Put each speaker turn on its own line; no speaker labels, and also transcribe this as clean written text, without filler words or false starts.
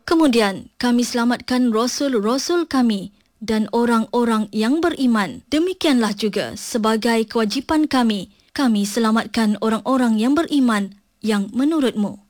Kemudian, kami selamatkan Rasul-Rasul kami dan orang-orang yang beriman. Demikianlah juga sebagai kewajipan kami selamatkan orang-orang yang beriman yang menurutmu.